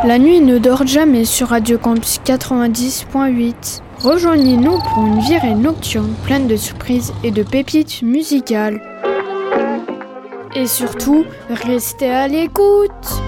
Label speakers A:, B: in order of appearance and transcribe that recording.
A: La nuit ne dort jamais sur Radio Campus 90.8. Rejoignez-nous pour une virée nocturne pleine de surprises et de pépites musicales. Et surtout, restez à l'écoute!